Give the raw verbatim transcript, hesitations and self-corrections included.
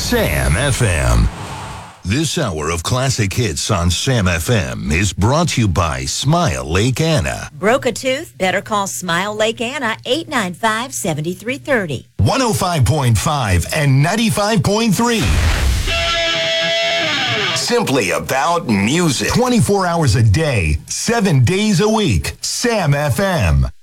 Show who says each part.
Speaker 1: Sam F M. This hour of classic hits on Sam F M is brought to you by Smile Lake Anna.
Speaker 2: Broke a tooth? Better call Smile Lake Anna, eight nine five, seven three three zero.
Speaker 1: one oh five point five and ninety-five point three. Simply about music. twenty-four hours a day, seven days a week. Sam F M.